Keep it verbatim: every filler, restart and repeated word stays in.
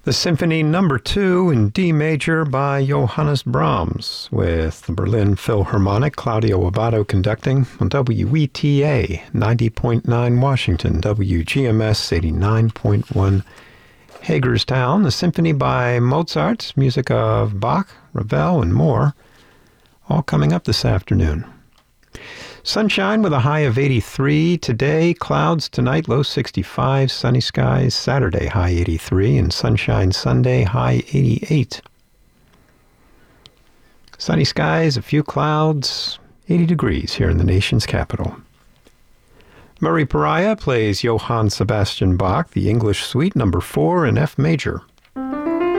The Symphony Number two in D major by Johannes Brahms, with the Berlin Philharmonic, Claudio Abbado conducting on W E T A ninety point nine Washington, W G M S eighty-nine point one Hagerstown. The Symphony by Mozart, music of Bach, Ravel, and more, all coming up this afternoon. Sunshine with a high of eighty-three today, clouds tonight, low sixty-five, sunny skies Saturday, high eighty-three, and sunshine Sunday, high eighty-eight. Sunny skies, a few clouds, eighty degrees here in the nation's capital. Murray Pariah plays Johann Sebastian Bach, the English Suite number four in F major.